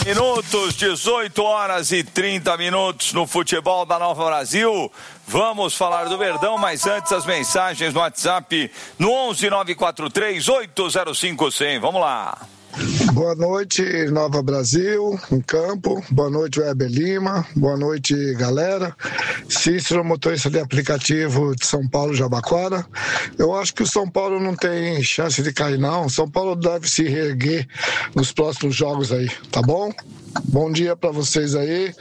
minutos, 18 horas e 30 minutos no futebol da Nova Brasil. Vamos falar do Verdão, mas antes as mensagens no WhatsApp no 11-943-805-100. Vamos lá. Boa noite, Nova Brasil, em campo. Boa noite, Weber Lima. Boa noite, galera. Cícero, motorista de aplicativo de São Paulo, Jabaquara. Eu acho que o São Paulo não tem chance de cair, não. O São Paulo deve se reerguer nos próximos jogos aí, tá bom? Bom dia pra vocês aí.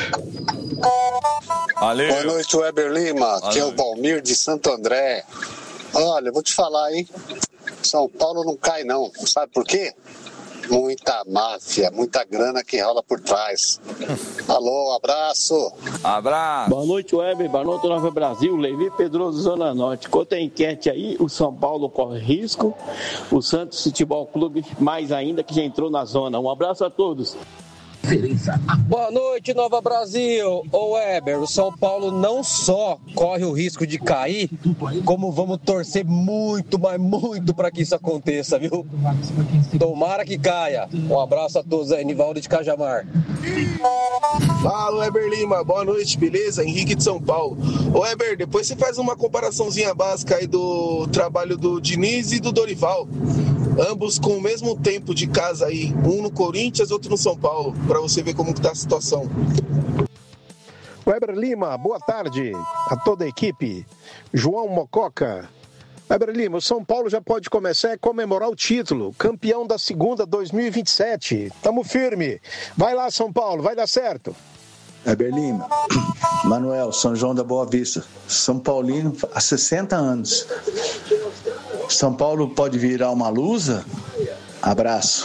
Valeu. Boa noite, Weber Lima. Aqui é o Valmir de Santo André. Olha, eu vou te falar, hein? São Paulo não cai, não. Sabe por quê? Muita máfia, muita grana que rola por trás. Alô, abraço. Abraço. Boa noite, Weber. Boa noite, Nova Brasil. Levi Pedroso, Zona Norte. Quanto à enquete aí, o São Paulo corre risco. O Santos Futebol Clube, mais ainda, que já entrou na zona. Um abraço a todos. Boa noite, Nova Brasil. Ô Weber, o São Paulo não só corre o risco de cair, como vamos torcer muito, mas muito para que isso aconteça, viu? Tomara que caia. Um abraço a todos aí, Nivaldo de Cajamar. Fala, Weber Lima. Boa noite, beleza? Henrique de São Paulo. Ô Weber, depois você faz uma comparaçãozinha básica aí do trabalho do Diniz e do Dorival. Ambos com o mesmo tempo de casa aí, um no Corinthians, outro no São Paulo, para você ver como que tá a situação. Weber Lima, boa tarde a toda a equipe. João Mococa. Weber Lima, o São Paulo já pode começar a comemorar o título, campeão da segunda 2027. Tamo firme. Vai lá, São Paulo, vai dar certo. Weber Lima, Manuel, São João da Boa Vista, São Paulino há 60 anos. São Paulo pode virar uma lusa? Abraço.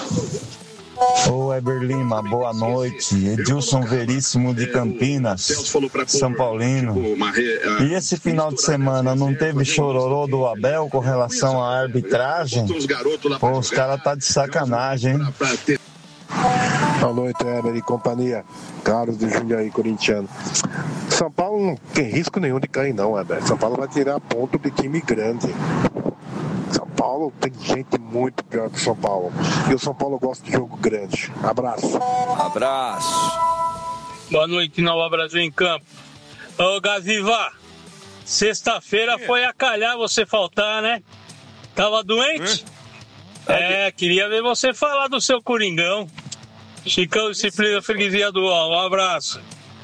Ô Weber Lima, boa noite. Edilson Veríssimo de Campinas, São Paulino. E esse final de semana não teve chororô do Abel com relação à arbitragem? Pô, os caras tá de sacanagem, hein? Boa noite, Weber e companhia. Carlos de Jundiaí, corintiano. São Paulo não tem risco nenhum de cair, não, Weber. São Paulo vai tirar ponto de time grande. São Paulo tem gente muito pior que o São Paulo. E o São Paulo gosta de jogo grande. Abraço. Abraço. Boa noite, Nova Brasil em campo. Ô, Gaviva, sexta-feira foi a calhar você faltar, né? Tava doente? Queria ver você falar do seu Coringão. Chicão, disciplina, freguesia do UOL. Um abraço.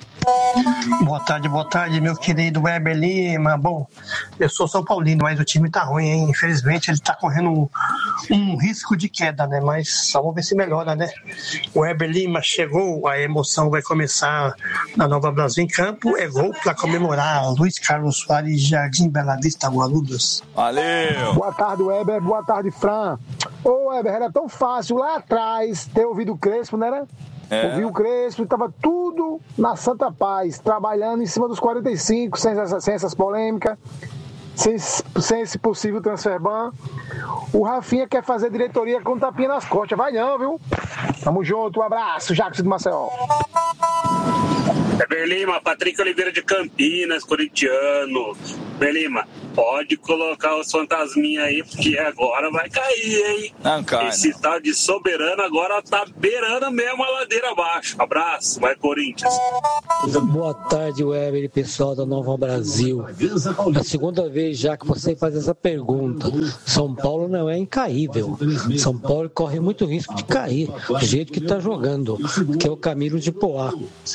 Boa tarde, meu querido Weber Lima. Bom, eu sou São Paulino, mas o time tá ruim, hein? Infelizmente ele tá correndo um risco de queda, né? Mas vamos ver se melhora, né? O Weber Lima chegou, a emoção vai começar na Nova Brasil em campo. É gol pra comemorar. Luiz Carlos Soares, Jardim Bela Vista, Guarulhos. Valeu! Boa tarde, Weber. Boa tarde, Fran. Ô, Weber, era tão fácil lá atrás ter ouvido o Crespo, né? Ouvi o Crespo, estava tudo na Santa Paz, trabalhando em cima dos 45, sem essas polêmicas, sem esse possível transfer ban. O Rafinha quer fazer diretoria com tapinha nas costas. Vai não, viu? Tamo junto, um abraço, Jacques do Maceió. Weber Lima, Patrick Oliveira de Campinas, corintiano. Weber Lima, pode colocar os fantasminha aí, porque agora vai cair, hein? Não cai, esse tal de soberano agora tá beirando mesmo a ladeira abaixo. Abraço, vai Corinthians. Boa tarde, Weber e pessoal da Nova Brasil. É a segunda vez já que você faz essa pergunta. São Paulo não é incaível. São Paulo corre muito risco de cair, do jeito que tá jogando, que é o Camilo de Poá.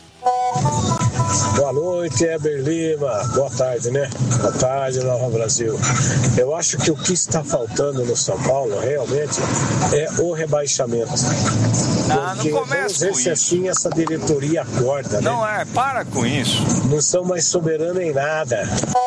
Boa noite, Weber Lima. Boa tarde, né? Boa tarde, Nova Brasil. Eu acho que o que está faltando no São Paulo realmente é o rebaixamento. Não começa com isso. Assim essa diretoria acorda, né? Não para com isso. Não são mais soberanos em nada.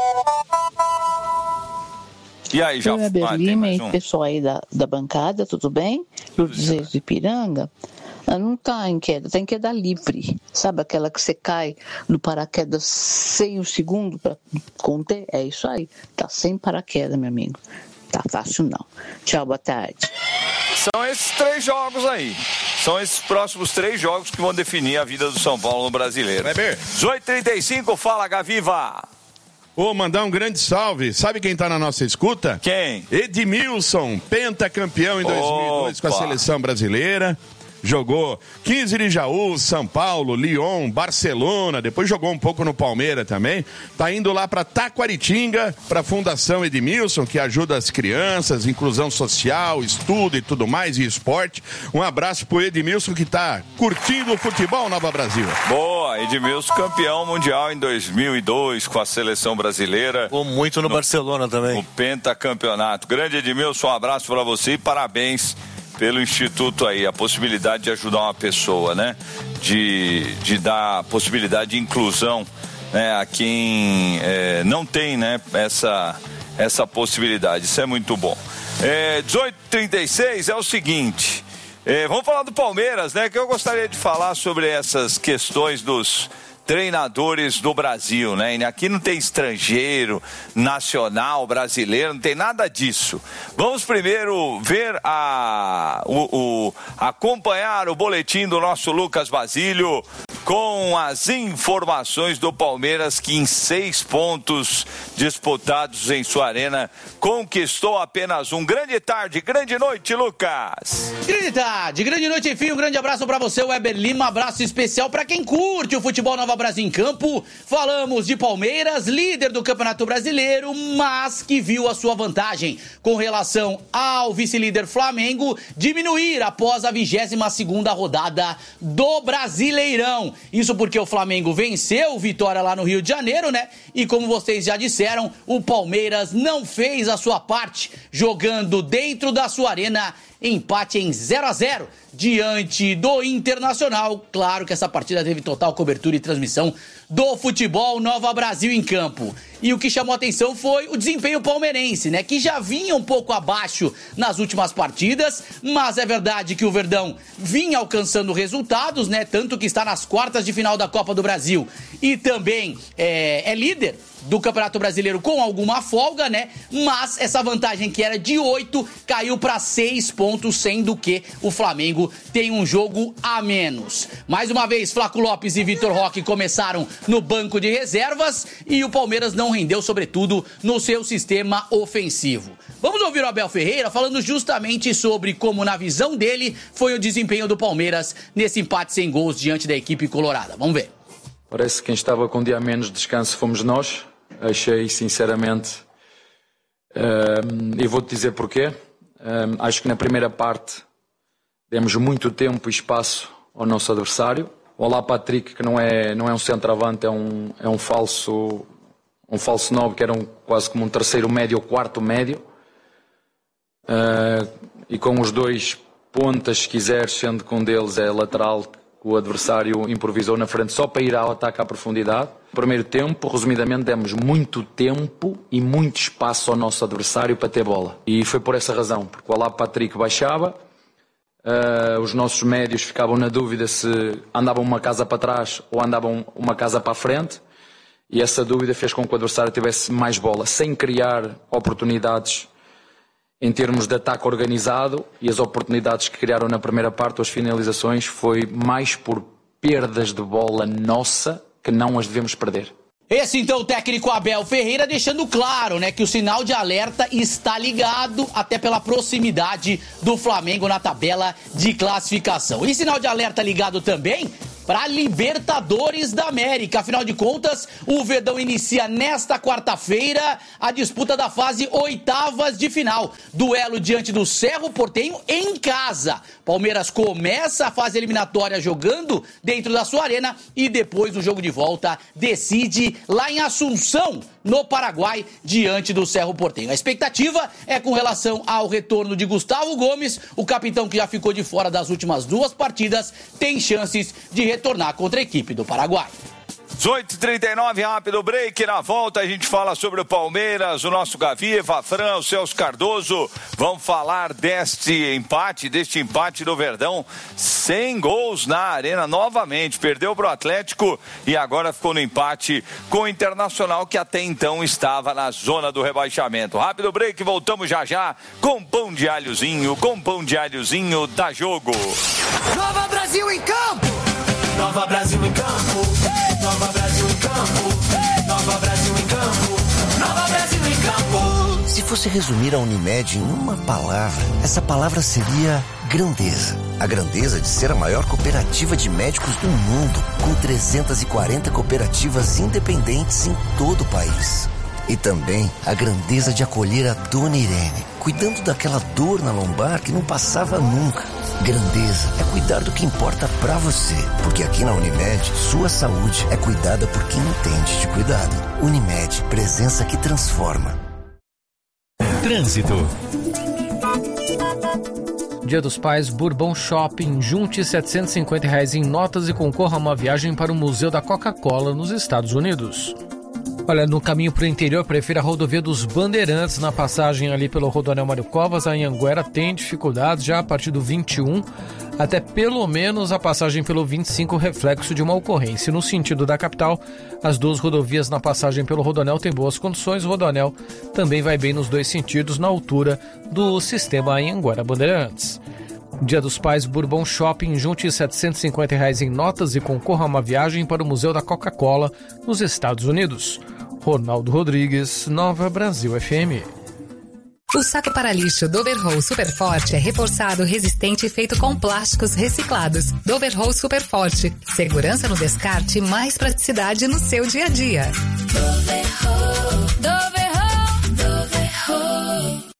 E aí, já Weber Lima e pessoal aí da bancada, tudo bem? Lourdes de Ipiranga. Não está em queda, está em queda livre. Sabe aquela que você cai no paraquedas sem o segundo para conter? É isso aí. Tá sem paraquedas, meu amigo. Tá fácil não. Tchau, boa tarde. São esses 3 jogos aí. São esses próximos 3 jogos que vão definir a vida do São Paulo no Brasileiro. 18h35, fala, Gaviva. Mandar um grande salve. Sabe quem tá na nossa escuta? Quem? Edmilson, pentacampeão em 2002 com a seleção brasileira. jogou 15 de Jaú, São Paulo, Lyon, Barcelona, depois jogou um pouco no Palmeiras também. Tá indo lá para Taquaritinga, para a Fundação Edmilson, que ajuda as crianças, inclusão social, estudo e tudo mais, e esporte. Um abraço pro Edmilson, que tá curtindo o futebol Nova Brasil. Boa, Edmilson campeão mundial em 2002 com a seleção brasileira. Jogou muito no Barcelona também. O pentacampeonato. Grande Edmilson, um abraço para você e parabéns pelo Instituto aí, a possibilidade de ajudar uma pessoa, né? De dar possibilidade de inclusão, né? A quem não tem, né? Essa possibilidade. Isso é muito bom. 18h36 é o seguinte, vamos falar do Palmeiras, né? Que eu gostaria de falar sobre essas questões dos treinadores do Brasil, né? E aqui não tem estrangeiro, nacional, brasileiro, não tem nada disso. Vamos primeiro ver acompanhar o boletim do nosso Lucas Basílio com as informações do Palmeiras, que em 6 pontos disputados em sua arena conquistou apenas um. Grande tarde, grande noite, Lucas. Grande tarde, grande noite, enfim, um grande abraço para você, Weber Lima, abraço especial para quem curte o futebol Nova Brasil em campo. Falamos de Palmeiras, líder do Campeonato Brasileiro, mas que viu a sua vantagem com relação ao vice-líder Flamengo diminuir após a 22ª rodada do Brasileirão. Isso porque o Flamengo venceu o Vitória lá no Rio de Janeiro, né? E como vocês já disseram, o Palmeiras não fez a sua parte, jogando dentro da sua arena, empate em 0-0 diante do Internacional. Claro que essa partida teve total cobertura e transmissão do futebol Nova Brasil em campo. E o que chamou a atenção foi o desempenho palmeirense, né? Que já vinha um pouco abaixo nas últimas partidas, mas é verdade que o Verdão vinha alcançando resultados, né? Tanto que está nas quartas de final da Copa do Brasil e também é líder do Campeonato Brasileiro com alguma folga, né? Mas essa vantagem que era de 8 caiu para 6 pontos, sendo que o Flamengo tem um jogo a menos. Mais uma vez, Flaco Lopes e Vitor Roque começaram no banco de reservas e o Palmeiras não rendeu, sobretudo, no seu sistema ofensivo. Vamos ouvir o Abel Ferreira falando justamente sobre como, na visão dele, foi o desempenho do Palmeiras nesse empate sem gols diante da equipe colorada. Vamos ver. Parece que quem estava com um dia a menos de descanso fomos nós. Achei, sinceramente, e vou-te dizer porquê. Acho que na primeira parte demos muito tempo e espaço ao nosso adversário. O Olá Patrick, que não é um centroavante, é um falso 9, que era quase como um terceiro médio ou quarto médio. E com os dois pontas, se quiseres, sendo que um deles é lateral, o adversário improvisou na frente só para ir ao ataque à profundidade. No primeiro tempo, resumidamente, demos muito tempo e muito espaço ao nosso adversário para ter bola. E foi por essa razão, porque o Olá Patrick baixava, os nossos médios ficavam na dúvida se andavam uma casa para trás ou andavam uma casa para a frente, e essa dúvida fez com que o adversário tivesse mais bola, sem criar oportunidades em termos de ataque organizado, e as oportunidades que criaram na primeira parte, as finalizações, foi mais por perdas de bola nossa que não as devemos perder. Esse então o técnico Abel Ferreira deixando claro, né, que o sinal de alerta está ligado até pela proximidade do Flamengo na tabela de classificação. E sinal de alerta ligado também para Libertadores da América. Afinal de contas, o Verdão inicia nesta quarta-feira a disputa da fase 8ª de final. Duelo diante do Cerro Porteño em casa. Palmeiras começa a fase eliminatória jogando dentro da sua arena e depois no jogo de volta decide lá em Assunção, no Paraguai, diante do Cerro Porteño. A expectativa é com relação ao retorno de Gustavo Gomes, o capitão que já ficou de fora das últimas 2 partidas, tem chances de retornar contra a equipe do Paraguai. 18h39, rápido break. Na volta a gente fala sobre o Palmeiras, o nosso Gavi, Vafran, o Celso Cardoso. Vamos falar deste empate do Verdão, sem gols na arena novamente. Perdeu pro Atlético e agora ficou no empate com o Internacional, que até então estava na zona do rebaixamento. Rápido break, voltamos já com pão de alhozinho, da Jogo. Nova Brasil em campo! Nova Brasil em campo! Nova Brasil em campo! Nova Brasil em campo! Nova Brasil em campo! Se fosse resumir a Unimed em uma palavra, essa palavra seria grandeza. A grandeza de ser a maior cooperativa de médicos do mundo, com 340 cooperativas independentes em todo o país. E também a grandeza de acolher a Dona Irene, cuidando daquela dor na lombar que não passava nunca. Grandeza é cuidar do que importa pra você, porque aqui na Unimed, sua saúde é cuidada por quem entende de cuidado. Unimed, presença que transforma. Trânsito. Dia dos Pais, Bourbon Shopping, junte R$750 em notas e concorra a uma viagem para o Museu da Coca-Cola nos Estados Unidos. Olha, no caminho para o interior, prefira a rodovia dos Bandeirantes, na passagem ali pelo Rodoanel Mário Covas, a Anhanguera tem dificuldades já a partir do 21, até pelo menos a passagem pelo 25, reflexo de uma ocorrência. No sentido da capital, as duas rodovias na passagem pelo Rodoanel têm boas condições, o Rodoanel também vai bem nos dois sentidos, na altura do sistema Anhanguera Bandeirantes. Dia dos Pais, Bourbon Shopping, junte R$750 em notas e concorra a uma viagem para o Museu da Coca-Cola nos Estados Unidos. Ronaldo Rodrigues, Nova Brasil FM. O saco para lixo Doverroll Super Forte é reforçado, resistente e feito com plásticos reciclados. Doverroll Super Forte. Segurança no descarte e mais praticidade no seu dia a dia. Doverroll.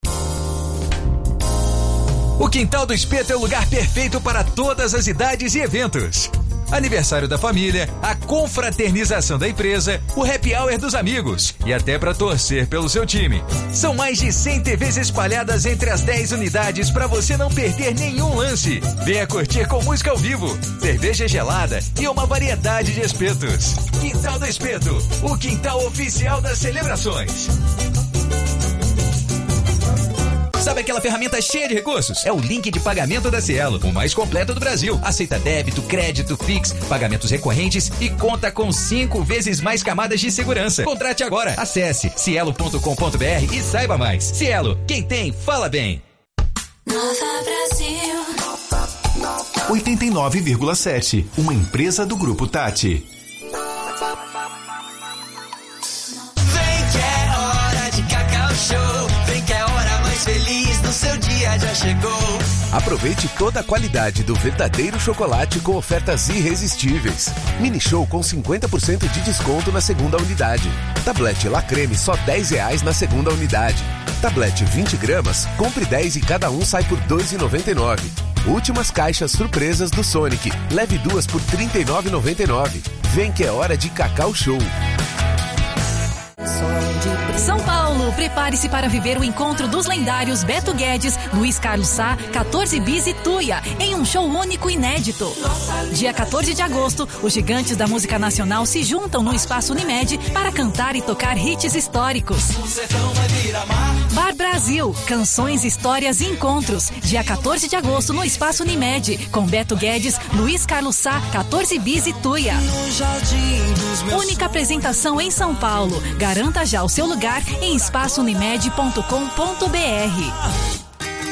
O Quintal do Espeto é o lugar perfeito para todas as idades e eventos. Aniversário da família, a confraternização da empresa, o happy hour dos amigos e até para torcer pelo seu time. São mais de 100 TVs espalhadas entre as 10 unidades para você não perder nenhum lance. Venha curtir com música ao vivo, cerveja gelada e uma variedade de espetos. Quintal do Espeto, o quintal oficial das celebrações. Sabe aquela ferramenta cheia de recursos? É o link de pagamento da Cielo, o mais completo do Brasil. Aceita débito, crédito, Pix, pagamentos recorrentes e conta com 5 vezes mais camadas de segurança. Contrate agora. Acesse cielo.com.br e saiba mais. Cielo, quem tem, fala bem. Nova Brasil. 89,7, uma empresa do Grupo Tati. Vem que é hora de Cacau Show. Vem que é hora mais feliz do seu dia já chegou. Aproveite toda a qualidade do verdadeiro chocolate com ofertas irresistíveis. Mini Show com 50% de desconto na segunda unidade. Tablete La Creme só R$10 na segunda unidade. Tablete 20 gramas, compre 10 e cada um sai por R$2,99. Últimas caixas surpresas do Sonic. Leve 2 por R$39,99. Vem que é hora de Cacau Show. São Paulo, prepare-se para viver o encontro dos lendários Beto Guedes, Luiz Carlos Sá, 14 Bis e Tuia, em um show único e inédito. Dia 14 de agosto, os gigantes da música nacional se juntam no Espaço Unimed para cantar e tocar hits históricos. Bar Brasil, canções, histórias e encontros. Dia 14 de agosto no Espaço Unimed, com Beto Guedes, Luiz Carlos Sá, 14 Bis e Tuia. Única apresentação em São Paulo. Garanta já o seu lugar em espaçounimed.com.br.